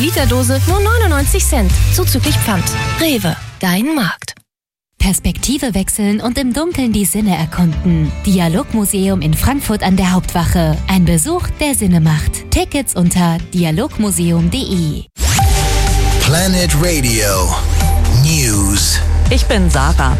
Literdose nur 99 Cent, zuzüglich Pfand. Rewe, dein Markt. Perspektive wechseln und im Dunkeln die Sinne erkunden. Dialogmuseum in Frankfurt an der Hauptwache. Ein Besuch, der Sinne macht. Tickets unter dialogmuseum.de. Planet Radio News. Ich bin Sarah.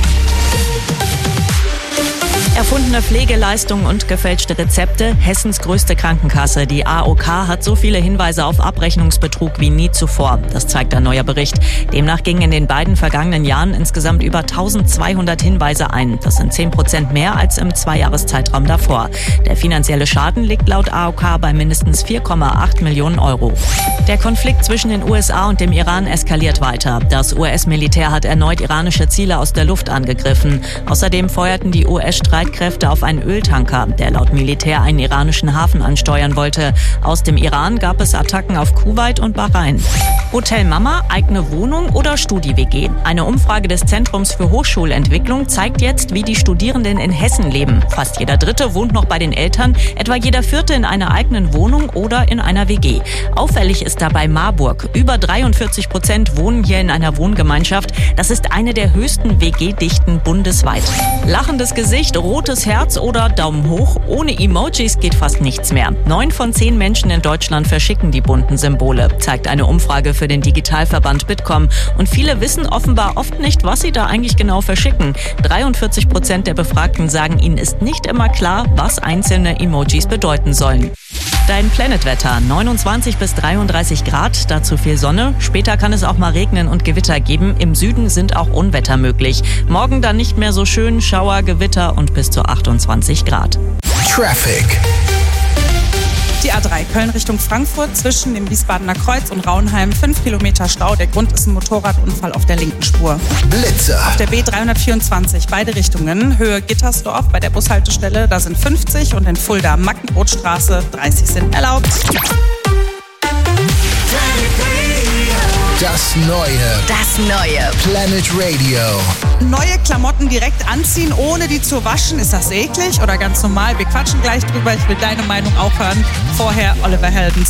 Erfundene Pflegeleistungen und gefälschte Rezepte. Hessens größte Krankenkasse, die AOK, hat so viele Hinweise auf Abrechnungsbetrug wie nie zuvor. Das zeigt ein neuer Bericht. Demnach gingen in den beiden vergangenen Jahren insgesamt über 1200 Hinweise ein. Das sind 10% mehr als im Zweijahreszeitraum davor. Der finanzielle Schaden liegt laut AOK bei mindestens 4,8 Millionen Euro. Der Konflikt zwischen den USA und dem Iran eskaliert weiter. Das US-Militär hat erneut iranische Ziele aus der Luft angegriffen. Außerdem feuerten die US-Streitkräfte auf einen Öltanker, der laut Militär einen iranischen Hafen ansteuern wollte. Aus dem Iran gab es Attacken auf Kuwait und Bahrain. Hotel Mama, eigene Wohnung oder Studi-WG? Eine Umfrage des Zentrums für Hochschulentwicklung zeigt jetzt, wie die Studierenden in Hessen leben. Fast jeder Dritte wohnt noch bei den Eltern, etwa jeder Vierte in einer eigenen Wohnung oder in einer WG. Auffällig ist dabei Marburg. Über 43% wohnen hier in einer Wohngemeinschaft. Das ist eine der höchsten WG-Dichten bundesweit. Lachendes Gesicht, rotes Herz oder Daumen hoch. Ohne Emojis geht fast nichts mehr. 9 von 10 Menschen in Deutschland verschicken die bunten Symbole, zeigt eine Umfrage für den Digitalverband Bitkom. Und viele wissen offenbar oft nicht, was sie da eigentlich genau verschicken. 43% der Befragten sagen, ihnen ist nicht immer klar, was einzelne Emojis bedeuten sollen. Dein Planetwetter, 29 bis 33 Grad, dazu viel Sonne. Später kann es auch mal regnen und Gewitter geben. Im Süden sind auch Unwetter möglich. Morgen dann nicht mehr so schön, Schauer, Gewitter und bis zu 28 Grad. Traffic. Die A3 Köln Richtung Frankfurt zwischen dem Wiesbadener Kreuz und Raunheim 5 Kilometer Stau. Der Grund ist ein Motorradunfall auf der linken Spur. Blitzer. Auf der B324 beide Richtungen, Höhe Gittersdorf bei der Bushaltestelle, da sind 50 und in Fulda Mackenrothstraße 30 sind erlaubt. Das neue Planet Radio. Neue Klamotten direkt anziehen, ohne die zu waschen. Ist das eklig oder ganz normal? Wir quatschen gleich drüber. Ich will deine Meinung auch hören. Vorher Oliver Heldens.